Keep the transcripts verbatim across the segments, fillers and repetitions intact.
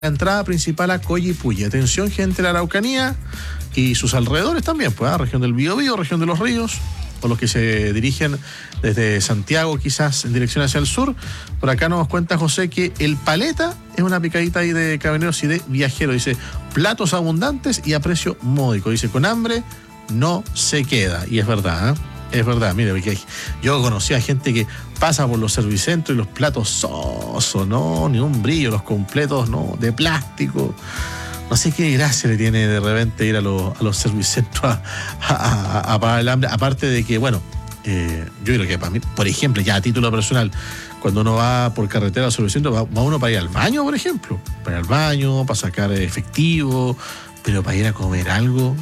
la entrada principal a Coyipulli. Atención, gente de la Araucanía y sus alrededores también, pues, ¿eh? Región del Biobío, región de los ríos, o los que se dirigen desde Santiago quizás en dirección hacia el sur. Por acá nos cuenta José que el Paleta es una picadita ahí de Carabineros y de Viajeros. Dice, platos abundantes y a precio módico. Dice, con hambre no se queda. Y es verdad, ¿eh? Es verdad, mire, porque yo conocí a gente que pasa por los servicentros y los platos sosos, no, ni un brillo, los completos, no, de plástico. No sé qué gracia le tiene de repente ir a, los, a los servicentros a, a, a, a pagar el hambre. Aparte de que, bueno, eh, yo creo que para mí, por ejemplo, ya a título personal, cuando uno va por carretera a los servicentros, va, va uno para ir al baño, por ejemplo. Para ir al baño, para sacar efectivo, pero para ir a comer algo,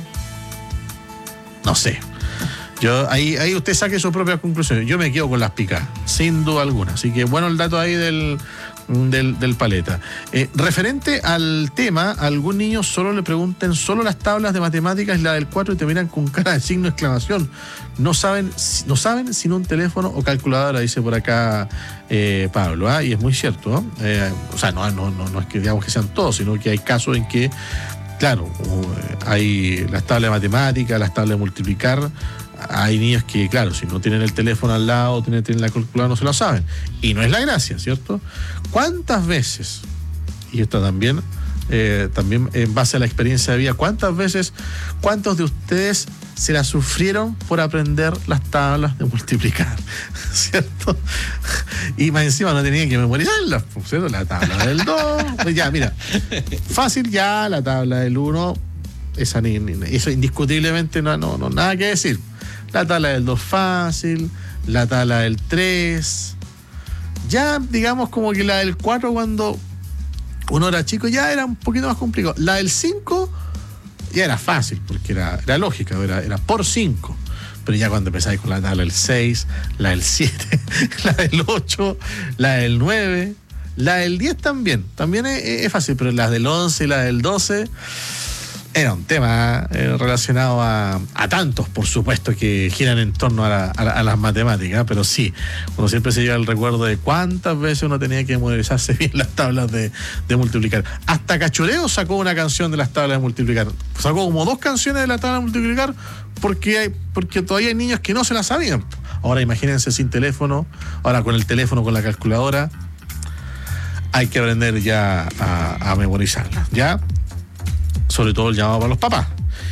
no sé. Yo, ahí, ahí usted saque sus propias conclusiones. Yo me quedo con las picas, sin duda alguna. Así que bueno el dato ahí del, del, del Paleta. Eh, referente al tema, a algún niño solo le pregunten solo las tablas de matemáticas y la del cuatro y te miran con cara de signo de exclamación. No saben, no saben sin un teléfono o calculadora, dice por acá eh, Pablo. ¿eh? Y es muy cierto. ¿no? Eh, o sea, no, no, no, no es que digamos que sean todos, sino que hay casos en que, claro, hay las tablas de matemáticas, las tablas de multiplicar. Hay niños que, claro, si no tienen el teléfono al lado, tienen, tienen la calculadora, no se lo saben. Y no es la gracia, ¿cierto? ¿Cuántas veces, y esto también, eh, también en base a la experiencia de vida, cuántas veces, cuántos de ustedes se la sufrieron por aprender las tablas de multiplicar, ¿cierto? Y más encima no tenían que memorizarlas, ¿cierto? La tabla del dos, pues ya, mira, fácil ya, la tabla del uno, esa, eso indiscutiblemente no, no, no, nada que decir. La tabla del dos fácil, la tabla del tres. Ya, digamos, como que la del cuatro, cuando uno era chico, ya era un poquito más complicado. La del cinco ya era fácil, porque era, era lógica, era, era por cinco. Pero ya cuando empezáis con la tabla del seis, la del siete, la del ocho, la del nueve, la del diez también. También es, es fácil, pero las del once y la del doce... Era un tema eh, relacionado a, a tantos, por supuesto, que giran en torno a, la, a, la, a las matemáticas, pero sí, uno siempre se lleva el recuerdo de cuántas veces uno tenía que memorizarse bien las tablas de, de multiplicar. Hasta Cachureo sacó una canción de las tablas de multiplicar. Sacó como dos canciones de la tabla de multiplicar porque, hay, porque todavía hay niños que no se la sabían. Ahora imagínense sin teléfono, ahora con el teléfono, con la calculadora, hay que aprender ya a, a memorizarla, ¿ya? Sobre todo el llamado para los papás.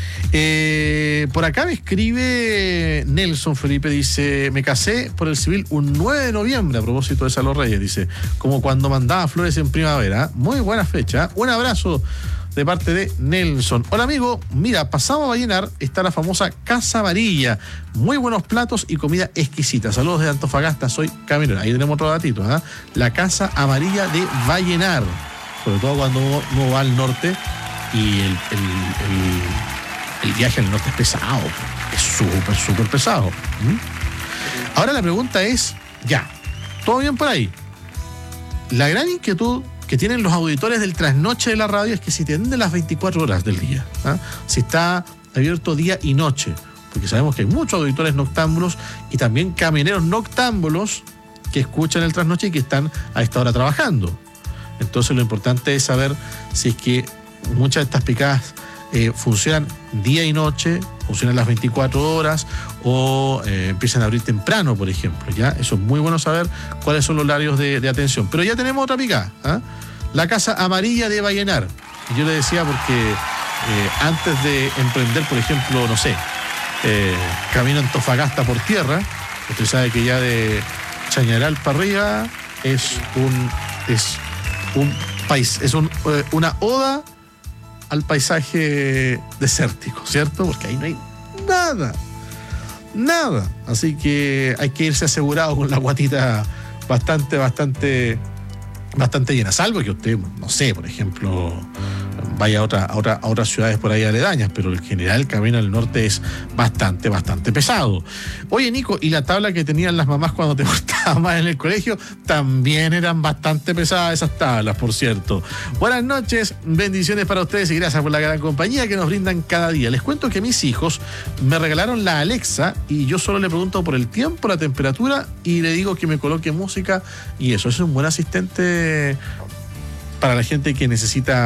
Eh, por acá me escribe Nelson Felipe, dice, me casé por el civil un nueve de noviembre, a propósito de Salud Reyes, dice, como cuando mandaba flores en primavera. Muy buena fecha. Un abrazo de parte de Nelson. Hola amigo, mira, pasamos a Vallenar, está la famosa Casa Amarilla. Muy buenos platos y comida exquisita. Saludos de Antofagasta, soy camionero. Ahí tenemos otro datito, ¿eh? La Casa Amarilla de Vallenar. Sobre todo cuando uno, uno va al norte. Y el, el, el, el viaje al norte es pesado, es súper, súper pesado. ¿Mm? Ahora la pregunta es, ya, ¿todo bien por ahí? La gran inquietud que tienen los auditores del trasnoche de la radio es que si te atienden las veinticuatro horas del día, ¿eh? Si está abierto día y noche, porque sabemos que hay muchos auditores noctámbulos y también camioneros noctámbulos que escuchan el trasnoche y que están a esta hora trabajando. Entonces lo importante es saber si es que muchas de estas picadas eh, funcionan día y noche, funcionan las veinticuatro horas o eh, empiezan a abrir temprano, por ejemplo. ¿ya? Eso es muy bueno saber cuáles son los horarios de, de atención. Pero ya tenemos otra picada, ¿eh? La Casa Amarilla de Vallenar. Yo le decía porque eh, antes de emprender, por ejemplo, no sé, eh, camino a Antofagasta por tierra, usted sabe que ya de Chañaral para arriba es un, es un país, es un, eh, una oda al paisaje desértico, ¿cierto? Porque ahí no hay nada, nada. Así que hay que irse asegurado con la guatita bastante, bastante, bastante llena. Salvo que usted, no sé, por ejemplo, vaya a, otra, a, otra, a otras ciudades por ahí aledañas, pero en general el camino al norte es bastante, bastante pesado. Oye, Nico, ¿y la tabla que tenían las mamás cuando te portabas mal en el colegio? También eran bastante pesadas esas tablas, por cierto. Buenas noches, bendiciones para ustedes y gracias por la gran compañía que nos brindan cada día. Les cuento que mis hijos me regalaron la Alexa y yo solo le pregunto por el tiempo, la temperatura y le digo que me coloque música y eso. Es un buen asistente para la gente que necesita